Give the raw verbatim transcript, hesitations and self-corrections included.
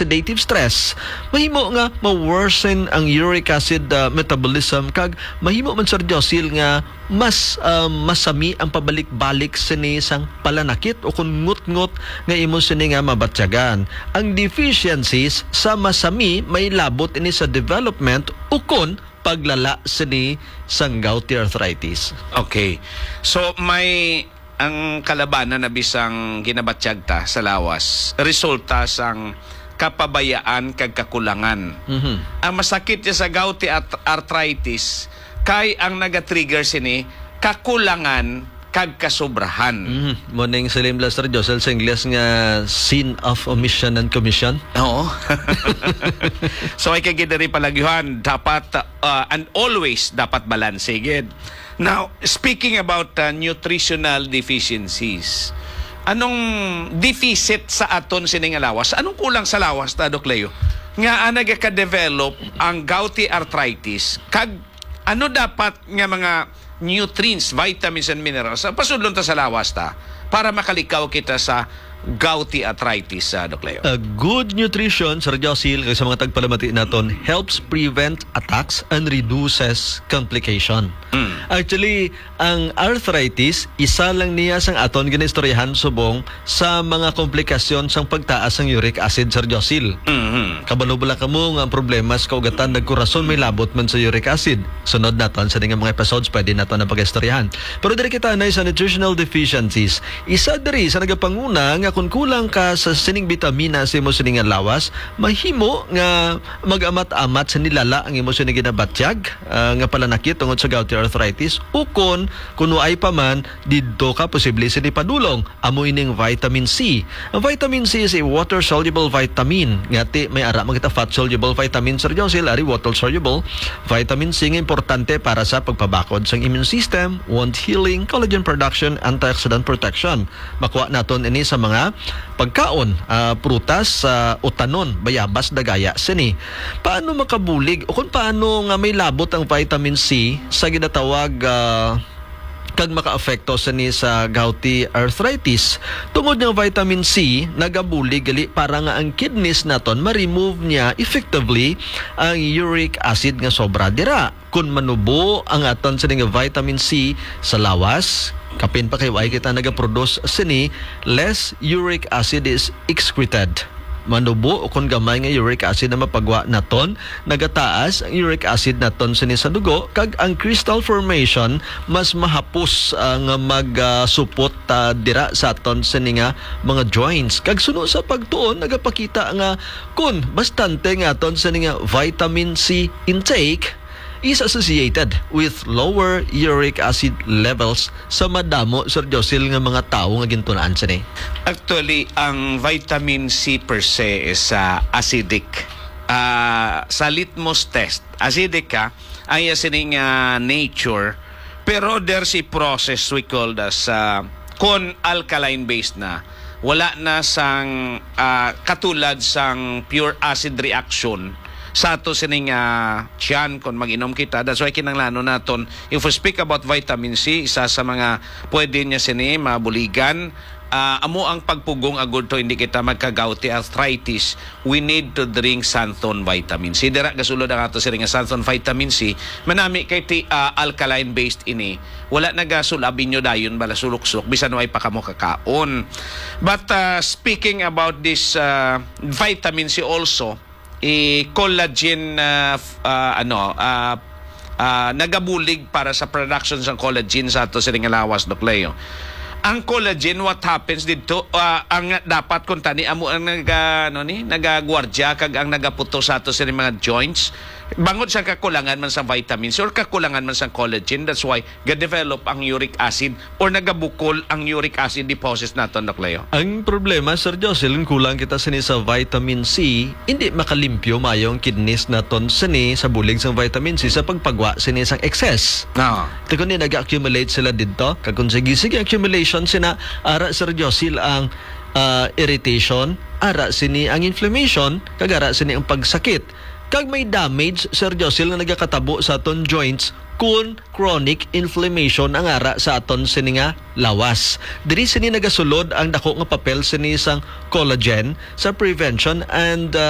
oxidative stress, mahimo nga ma-worsen ang uric acid uh, metabolism kag mahimo man Sir Josil nga mas uh, masami ang pabalik-balik sini sang palanakit o kung ngut-ngut nga imo sini nga mabatyagan. Ang deficiencies sa masami may labot ini sa development o kun paglala sini sang gouty arthritis. Okay. So may ang kalabanan na bisang ginabatsyag ta sa lawas, resulta sang kapabayaan kag kakulangan. Mm-hmm. Ang masakit niya sa gouty arthritis kay ang naga-trigger sini kakulangan kag kasobrahan. Mm-hmm. Morning Salim Lester Josel sa Ingles nga sin of omission and commission. Oo. So ay kay gidari palagyuhan dapat uh, and always dapat balansegid. Now, speaking about uh, nutritional deficiencies, anong deficit sa aton sining lawas? Anong kulang sa lawas ta, Doc Leo? Nga nagaka-develop ang gouty arthritis kag ano dapat nga mga nutrients, vitamins and minerals ang pasudlon ta sa lawas ta para makalikaw kita sa gouty arthritis, uh, Doc Leo? A good nutrition, Sir Josil, kay sa mga tagpalamati naton, helps prevent attacks and reduces complication. Mm. Actually, ang arthritis, isa lang niya sang aton ginistoryahan subong sa mga komplikasyon sang pagtaas ng uric acid, Sir Josil. Mm-hmm. Kabalubala ka mo nga ang problema sa kaugatan, nagkurason may labot man sa uric acid. Sunod naton sa mga episodes, pwede naton na pag-istoryahan. Pero diri kita na sa nutritional deficiencies, isa diri sa nagapanguna nga kung kulang ka sa sining bitamina sa imo sining lawas, mahimo nga mag-amat-amat sa nilala ang imo sining ginabatyag uh, nga palanakit tungod sa gouty arthritis o kun kuno ay pa man didto ka posible sini padulong amo ining vitamin C. Ang vitamin C is a water soluble vitamin. Ngati may ara magita fat soluble vitamin, Sir Josil, ari water soluble vitamin C nga importante para sa pagpabakod sa immune system, wound healing, collagen production, antioxidant protection. Makuha naton ini sa mga pagkaon, uh, prutas, uh, utanon, bayabas, dagaya, sini. Paano makabulig o kung paano nga may labot ang vitamin C sa ginatawag uh, kag maka-apekto sa ni sa gouty arthritis? Tungod ng vitamin C, nagabulig gali para nga ang kidneys naton ma-remove niya effectively ang uric acid nga sobra dira. Kung manubo ang aton sa nga vitamin C sa lawas, kapin pa kayo ay kita nagaproduce sini, less uric acid is excreted. Manubo o kung gamay nga uric acid na mapagwa naton, nagataas ang uric acid naton sini sa dugo, kag ang crystal formation mas mahapos ang uh, magsupot uh, dira sa aton sini nga mga joints. Kag suno sa pagtuon nagapakita nga kun bastante nga aton sini nga vitamin C intake is associated with lower uric acid levels sa madamo, Sir Josil, nga mga tao nga gintunaan sa ni. Actually, ang vitamin C per se is uh, acidic. Uh, sa litmus test, acidic ka, ay asining uh, nature, pero there's a process we call as uh, con alkaline based na. Wala na sang uh, katulad sang pure acid reaction sa ato sining uh, tiyan kung mag-inom kita. That's why kinanglano naton, if we speak about vitamin C, isa sa mga pwede niya sini mabuligan, uh, amo ang pagpugong agud to hindi kita magka-gouty arthritis, we need to drink xanthan vitamin C. Dira gasulod ang ato sining xanthan vitamin C, manami kay ti, uh, alkaline based ini, wala nagasulabi nyo dayon bala sulok-sulok bisan way pa kamo kakaon. But uh, speaking about this uh, vitamin C also, i collagen uh, uh, ano uh, uh, nagabulig para sa production ng collagen sa ato sining lawas, Doc Leo. Ang collagen, what happens dito, uh, ang dapat kung tani amo ang naga ano ni nagagwardya kag ang nagaputo sa ato sining mga joints, bangod sa kakulangan man sa vitamins or kakulangan man sa collagen. That's why ga-develop ang uric acid or nagabukol ang uric acid deposits naton, Doc Leo. Ang problema, Sir Josil, kulang kita sini sa vitamin C, hindi makalimpyo mayo ang kidneys naton sini sa bulig sa vitamin C sa pagpagwa sini sang excess. No. Ito kundi nag-accumulate sila dito, kag kung sige-sige accumulation sina, ara, Sir Josil, ang uh, irritation, ara sini ang inflammation, kag ara sini ang pagsakit. Kag may damage, Sir Josil, na nagakatabo sa aton joints kung chronic inflammation ang ara sa aton sini nga lawas. Diri sini nagasulod ang dako nga papel sini sang collagen sa prevention and uh,